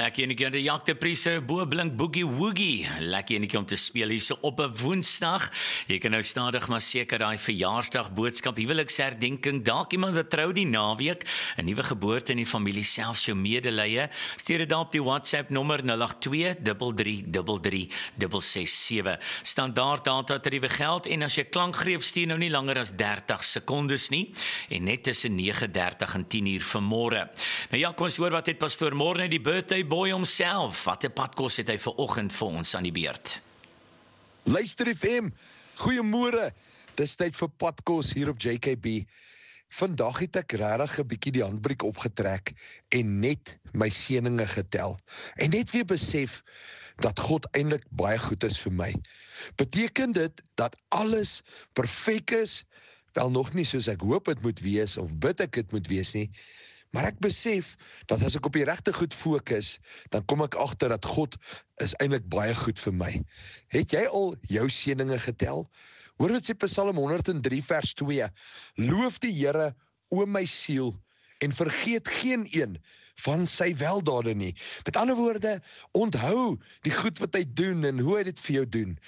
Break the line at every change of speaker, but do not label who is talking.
Lekker enetjie die Jacques de Priester, Bo Blink Boogie Woogie. Lekker enetjie om te speel hier so op 'n Woensdag. Jy kan nou stadig maar seker daai verjaarsdag boodskap, huweliksherdenking, dalk iemand wat trou die naweek, 'n nuwe geboorte in die familie, selfs jou medelee. Stuur dit daar op die WhatsApp nommer 082 3333 667. Standaard data tariewe geld en as jy klankgreep stuur nou nie langer as 30 sekondes nie en net tussen 9:30 en 10:00 vanmôre. Nou ja, kom ons hoor wat het pastoor Morne, die birthday boy homself, wat 'n padkos het hy vanoggend vir ons aan die beurt.
Luister FM, goeiemôre. Dis tyd vir padkos hier op JKB. Vandag het ek regtig 'n bietjie die handbriek opgetrek en net my seëninge getel. En net weer besef dat God eintlik baie goed is vir my. Beteken dit dat alles perfek is? Wel nog nie soos ek hoop dit moet wees of bid ek dit moet wees nie. Maar ek besef dat as ek op die regte goed fokus, dan kom ek agter dat God is eintlik baie goed vir my. Het jy al jou seëninge getel? Hoor wat sê Psalm 103 vers 2. Loof die Here, o my siel, en vergeet geen een van sy weldade nie. Met ander woorde, onthou die goed wat hy doen en hoe hy dit vir jou doen.